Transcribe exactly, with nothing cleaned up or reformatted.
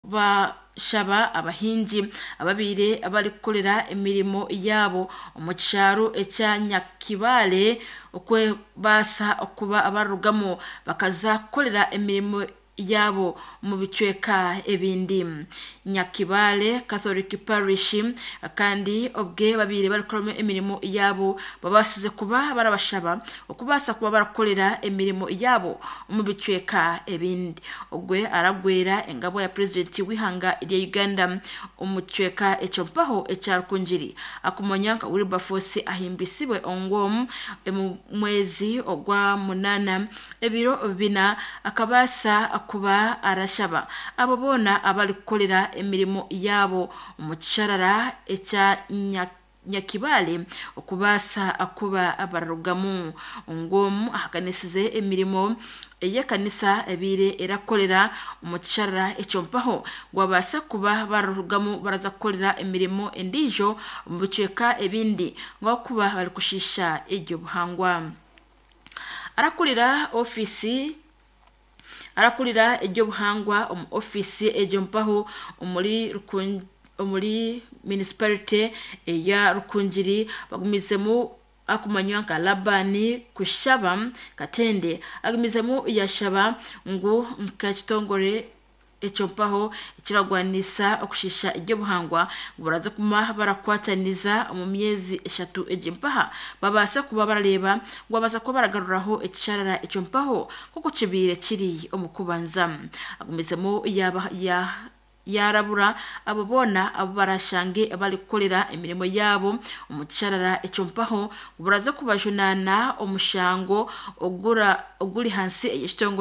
ba shaba abahingi ababire abarikorera imirimo yabo umucyaro echa Nyakibale okwe basa okuba abarugamo bakazakorera imirimo yabo mu bicweka ebindi. Nyakibale Catholic Parish kandi obwe babire barikorera imirimo yabo babasize kuba barabashaba okubasa kuba barakorera imirimo yabo mu bicweka ebindi. Ogwe aragwera engabo ya president wihanga ya Uganda umucweka echompaho echarkunjiri akumonyanka Wilberforce ahimbisibwe ongom mu mwezi ogwa munana ebiro bina akabasa kuba arashaba abo bona abalikolera emirimo yabo umucyarara echa Nyakibale okubasa akuba abarugamu ngomu akanisize emirimo eye kanisa ebire erakolera umucyarara echompaho gwabasa kuba barugamu baraza kolera emirimo endijo mbuceka ebindi ngo kuba bari kushisha ejyo buhangwa. Arakulira ofisi arakulira ejyo buhangwa um office ejompaho umuri rukunji umuri municipality ya Rukunjiri bagumizemu akumanywa Labani kushaba Katende agumizemu yashaba ngo nkachitongore echompaho ikiragwanisa okushisha ejyo buhangwa buraza kuma barakwataniza mu myezi eshatu ejimpaha babasa kuba barareba gwabaza ko baragaruraho ecyarara echompaho kuko kibire kiri omukubanza agumizemo yaba ya yarabura abo bona abo barashange abalikolera imirimo yabo umucyarara echompaho buraza kubajunana omushango ogura oguri hansi eyishtongo